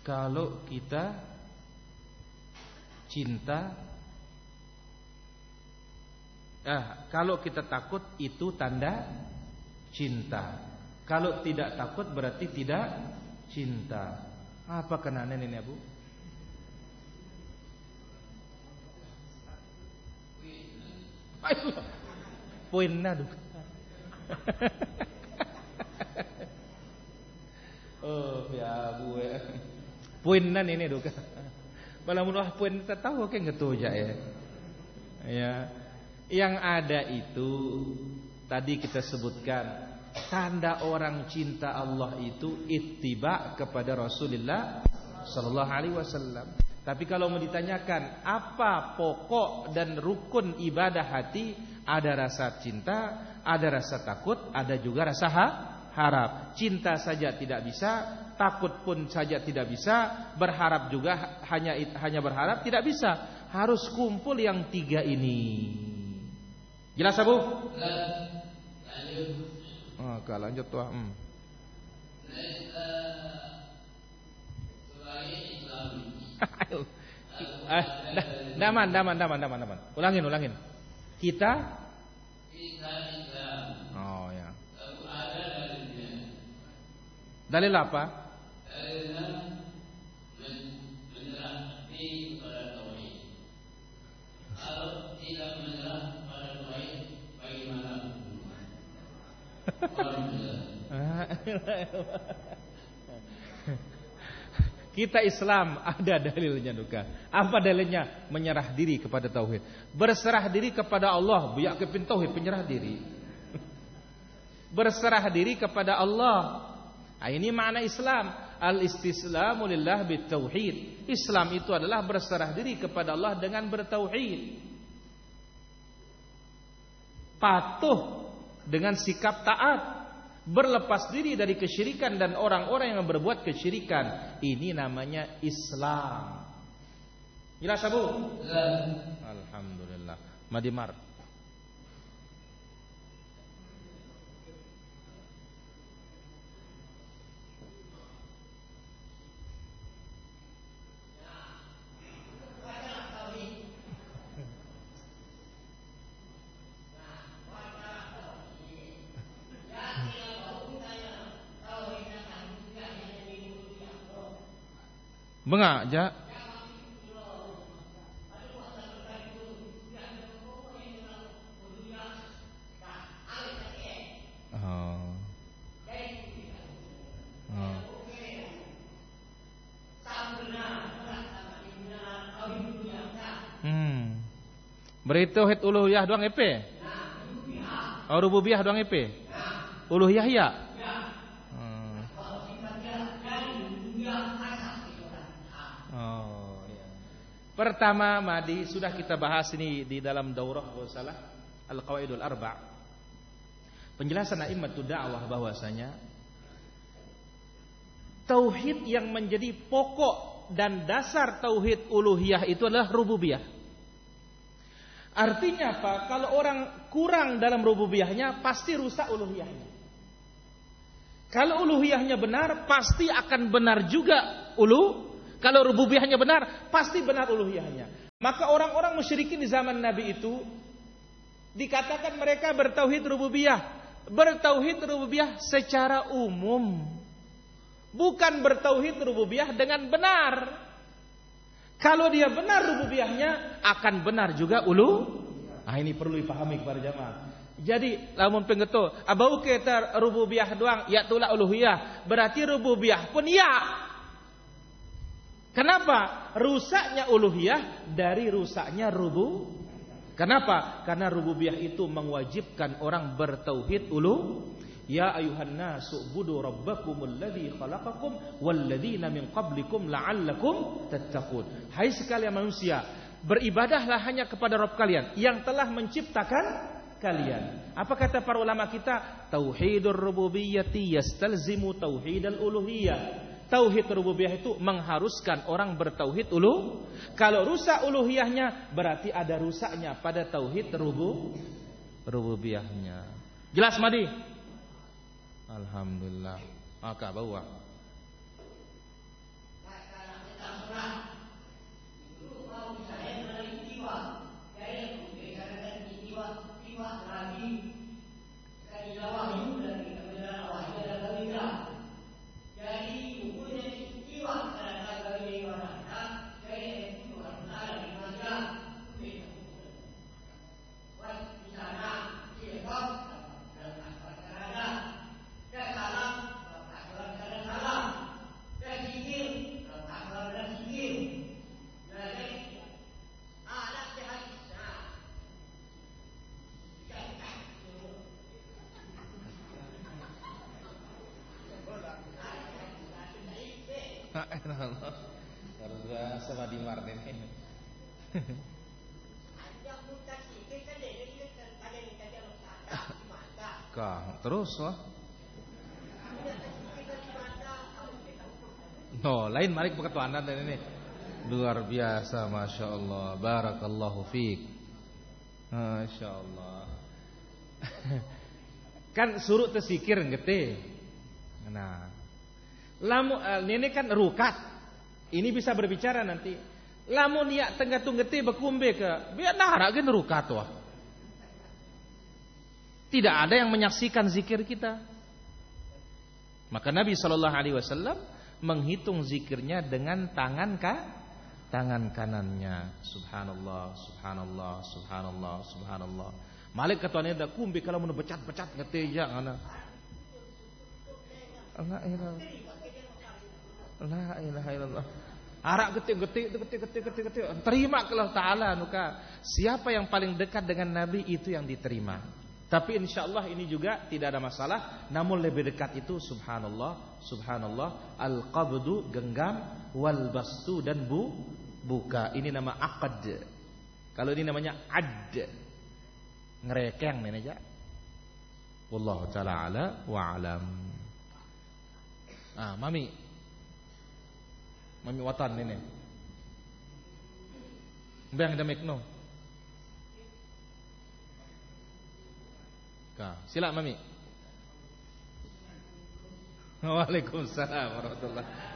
Kalau kita cinta, kalau kita takut itu tanda cinta. Kalau tidak takut berarti tidak cinta. Apa kenaan ini, Bu? Ayo, poinnya tuh. Oh, ya Bu. Poinnya ini tuh. Malah poin kita tahu kayak gitu aja ya. Ya. Yang ada itu tadi kita sebutkan, tanda orang cinta Allah itu ittiba kepada Rasulullah sallallahu alaihi wasallam. Tapi kalau mau ditanyakan apa pokok dan rukun ibadah hati, ada rasa cinta, ada rasa takut, ada juga rasa harap. Cinta saja tidak bisa, takut pun saja tidak bisa, berharap juga hanya berharap tidak bisa. Harus kumpul yang tiga ini. Jelas, Bu? Oke, lanjut tuh. Daman. Ulangin. Kita. Oh ya. Dalil apa? Menyerah diri kepada tauhid. Kalau tidak menyerah pada tauhid, bagaimana hukumnya? Kita Islam ada dalilnya duka. Apa dalilnya? Menyerah diri kepada tauhid. Berserah diri kepada Allah. Biak kepin tauhid, penyerah diri. Berserah diri kepada Allah. Nah, ini makna Islam. Al-istislamu lillah bitauhid. Islam itu adalah berserah diri kepada Allah dengan bertauhid. Patuh dengan sikap taat. Berlepas diri dari kesyirikan dan orang-orang yang berbuat kesyirikan. Ini namanya Islam. Jelas, Bu? Alhamdulillah. Madimar. Bengak aja. Beri tauhid uluhiyah doang EP. Oh, rububiyah doang EP. Uluhiyah ya. Pertama, Madi, sudah kita bahas ini di dalam daurah salah Al-Qawaidul Arba'. Penjelasan a'immatud da'wah bahwasanya tauhid yang menjadi pokok dan dasar tauhid uluhiyah itu adalah rububiyah. Artinya apa? Kalau orang kurang dalam rububiyahnya, pasti rusak uluhiyahnya. Kalau uluhiyahnya benar, pasti akan benar juga Kalau rububiyahnya benar, pasti benar uluhiyahnya. Maka orang-orang musyrikin di zaman Nabi itu dikatakan mereka bertauhid rububiyah. Bertauhid rububiyah secara umum. Bukan bertauhid rububiyah dengan benar. Kalau dia benar rububiyahnya, akan benar juga Nah, ini perlu dipahami kepada jamaah. Jadi lamun pengeto, abau kita rububiyah doang, ya tula uluhiyah. Berarti rububiyah pun ya. Kenapa? Rusaknya uluhiyah dari rusaknya Kenapa? Karena rububiyah itu mewajibkan orang bertauhid Ya ayuhan nasu budu rabbakumul ladzi khalaqakum walladzina min qablikum la'allakum tattaqun. Hai sekalian manusia, beribadahlah hanya kepada Rabb kalian yang telah menciptakan kalian. Apa kata para ulama kita? Tauhidur rububiyyati yastalzimu tauhidal uluhiyah. Tauhid rububiyah itu mengharuskan orang bertauhid Kalau rusak uluhiyahnya, berarti ada rusaknya pada tauhid rububiyahnya. Jelas, Madi? Alhamdulillah. Maka bawa. subhanallah. Luar biasa Madi Martin ini. Kang, terus wah. No, lain mari keketuanan ini. Luar biasa, masya Allah. Barakallahu fiik. Masya Allah. Kan suruh tersikir ngete. Nah, ini kan rukat. Ini bisa berbicara nanti. Lamun ya tengah tunggete bekumbe ke, biar nahara gen rukat wah. Tidak ada yang menyaksikan zikir kita. Maka Nabi SAW menghitung zikirnya dengan tangan kanannya. Subhanallah, subhanallah, subhanallah, subhanallah. Malik ketuanya dah kumbi kalau mau becat-becat ngeteja ngana. La ilaha illallah. Arak getik. Terima Allah Ta'ala nuka. Siapa yang paling dekat dengan Nabi itu yang diterima. Tapi insyaallah ini juga tidak ada masalah. Namun lebih dekat itu subhanallah, subhanallah, al-qabdu genggam, wal bastu dan buka. Ini nama aqd. Kalau ini namanya ad. Ngerekeng ini aja. Wallahu taala ala wa alam. Mami watan ini. Bang da mekno. Sila Mami. Waalaikumsalam warahmatullahi